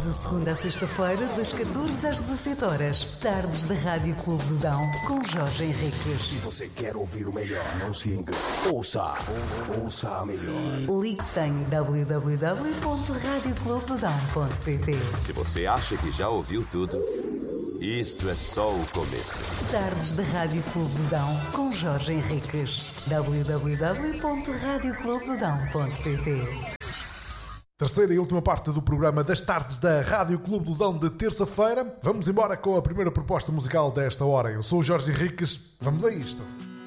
De segunda a sexta-feira, das 14 às 17 horas. Tardes da Rádio Clube do Dão, com Jorge Henriques. Se você quer ouvir o melhor, não se engane. Ouça a melhor. Ligue-se em www.radioclubedodão.pt. Se você acha que já ouviu tudo, isto é só o começo. Tardes da Rádio Clube do Dão, com Jorge Henriques. www.radioclubedodão.pt. Terceira e última parte do programa das tardes da Rádio Clube do Dão de terça-feira. Vamos embora com a primeira proposta musical desta hora. Eu sou o Jorge Henriques. Vamos a isto.